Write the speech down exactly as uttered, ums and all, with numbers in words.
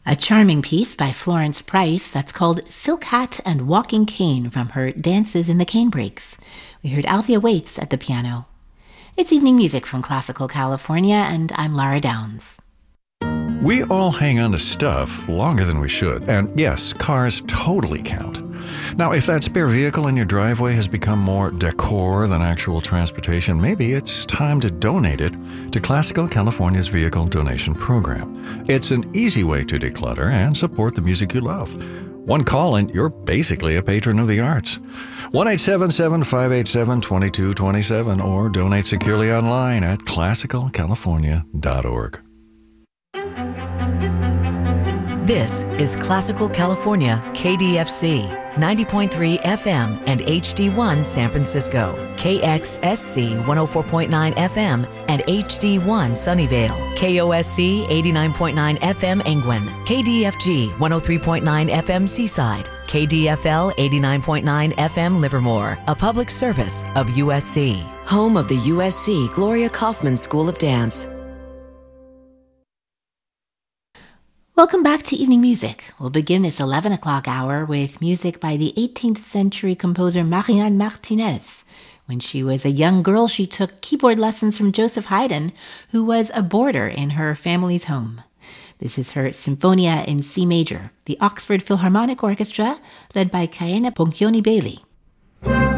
A charming piece by Florence Price that's called Silk Hat and Walking Cane from her Dances in the Cane Breaks. We heard Althea Waits at the piano. It's evening music from Classical California, and I'm Lara Downs. We all hang on to stuff longer than we should, and yes, cars totally count. Now, if that spare vehicle in your driveway has become more decor than actual transportation, maybe it's time to donate it to Classical California's Vehicle Donation Program. It's an easy way to declutter and support the music you love. One call and you're basically a patron of the arts. one eight seven seven, five eight seven, two two two seven or donate securely online at classical california dot org. This is Classical California K D F C, ninety point three F M and H D one San Francisco, K X S C one oh four point nine F M and H D one Sunnyvale, K O S C eighty-nine point nine F M Engwin, K D F G one oh three point nine F M Seaside, K D F L eighty-nine point nine F M Livermore, a public service of U S C, home of the U S C Gloria Kaufman School of Dance. Welcome back to Evening Music. We'll begin this eleven o'clock hour with music by the eighteenth century composer Marianne Martinez. When she was a young girl, she took keyboard lessons from Joseph Haydn, who was a boarder in her family's home. This is her Sinfonia in C major, the Oxford Philharmonic Orchestra, led by Kaena Poncioni Bailey.